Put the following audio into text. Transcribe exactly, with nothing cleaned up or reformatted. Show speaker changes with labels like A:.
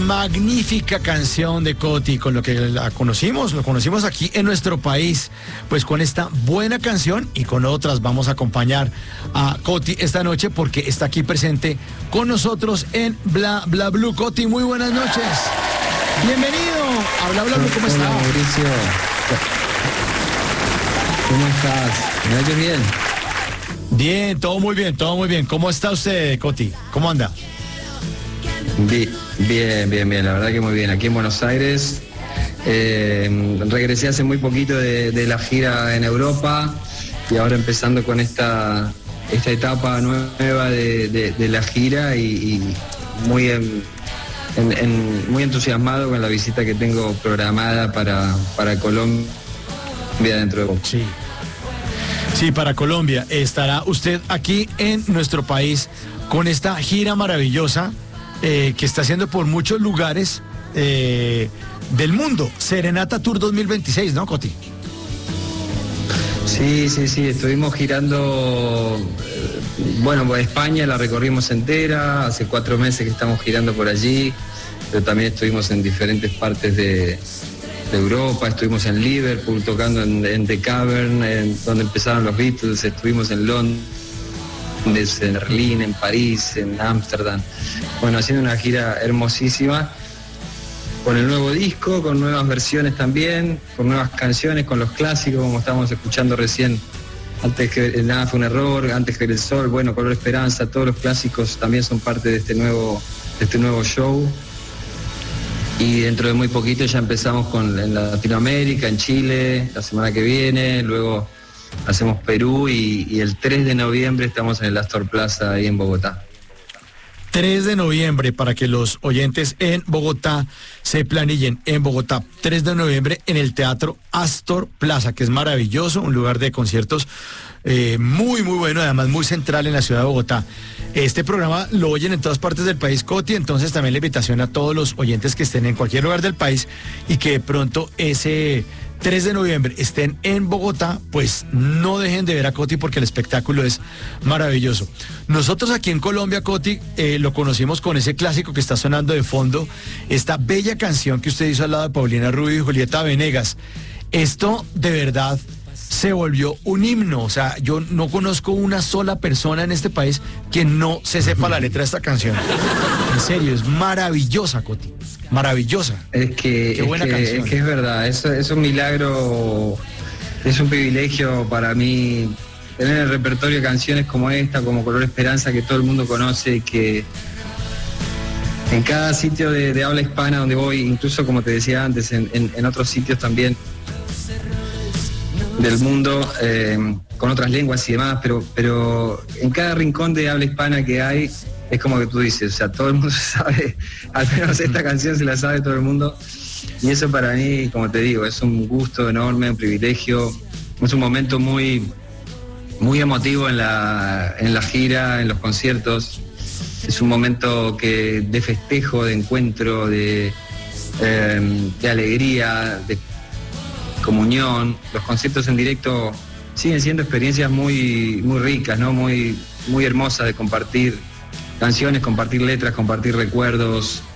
A: magnífica canción de Coti, con lo que la conocimos, lo conocimos aquí en nuestro país. Pues con esta buena canción y con otras vamos a acompañar a Coti esta noche porque está aquí presente con nosotros en Bla Bla Blue. Coti, muy buenas noches. Bienvenido a Bla Bla Blue, ¿cómo está?
B: Hola, Mauricio. ¿Cómo estás? ¿Me oyes bien?
A: Bien, todo muy bien, todo muy bien. ¿Cómo está usted, Coti? ¿Cómo anda?
B: Bien, bien, bien, bien. La verdad que muy bien. Aquí en Buenos Aires. Eh, regresé hace muy poquito de, de la gira en Europa y ahora empezando con esta, esta etapa nueva de, de, de la gira y, y muy, en, en, en, muy entusiasmado con la visita que tengo programada para, para Colombia dentro de poco.
A: Sí. Sí, para Colombia. Estará usted aquí en nuestro país con esta gira maravillosa eh, que está haciendo por muchos lugares eh, del mundo. Serenata Tour dos mil veintiséis, ¿no, Coti?
B: Sí, sí, sí. Estuvimos girando, bueno, pues España la recorrimos entera. Hace cuatro meses que estamos girando por allí, pero también estuvimos en diferentes partes de... de Europa, estuvimos en Liverpool tocando en, en The Cavern, en, donde empezaron los Beatles, estuvimos en Londres, en Berlín, en París, en Ámsterdam, bueno, haciendo una gira hermosísima, con el nuevo disco, con nuevas versiones también, con nuevas canciones, con los clásicos, como estábamos escuchando recién, antes que nada fue un error, antes que el sol, bueno, Color Esperanza, todos los clásicos también son parte de este nuevo, de este nuevo show. Y dentro de muy poquito ya empezamos con en Latinoamérica, en Chile, la semana que viene, luego hacemos Perú y, y el tres de noviembre estamos en el Astor Plaza ahí en Bogotá.
A: tres de noviembre, para que los oyentes en Bogotá se planillen, en Bogotá, tres de noviembre en el Teatro Astor Plaza, que es maravilloso, un lugar de conciertos eh, muy, muy bueno, además muy central en la ciudad de Bogotá. Este programa lo oyen en todas partes del país, Coti, entonces también la invitación a todos los oyentes que estén en cualquier lugar del país y que de pronto ese tres de noviembre estén en Bogotá, pues no dejen de ver a Coti porque el espectáculo es maravilloso. Nosotros aquí en Colombia, Coti, eh, lo conocimos con ese clásico que está sonando de fondo, esta bella canción que usted hizo al lado de Paulina Rubio y Julieta Venegas. Esto de verdad se volvió un himno, o sea, yo no conozco una sola persona en este país que no se sepa la letra de esta canción. En serio, es maravillosa, Coti, maravillosa.
B: Es que,
A: Qué buena
B: es, que
A: canción.
B: es que es verdad, es, es un milagro, es un privilegio para mí tener el repertorio de canciones como esta, como Color Esperanza, que todo el mundo conoce y que en cada sitio de, de habla hispana donde voy, incluso como te decía antes, en, en, en otros sitios también del mundo, eh, con otras lenguas y demás, pero, pero en cada rincón de habla hispana que hay, es como que tú dices, o sea, todo el mundo sabe, al menos esta canción se la sabe todo el mundo, y eso para mí, como te digo, es un gusto enorme, un privilegio, es un momento muy, muy emotivo en la, en la gira, en los conciertos, es un momento que, de festejo, de encuentro, de, eh, de alegría, de comunión. Los conciertos en directo siguen siendo experiencias muy, muy ricas, ¿no? Muy, muy hermosas de compartir canciones, compartir letras, compartir recuerdos,